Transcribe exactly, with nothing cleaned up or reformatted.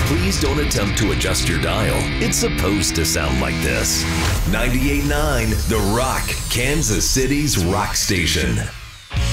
Please don't attempt to adjust your dial. It's supposed to sound like this. ninety-eight point nine The Rock, Kansas City's rock station.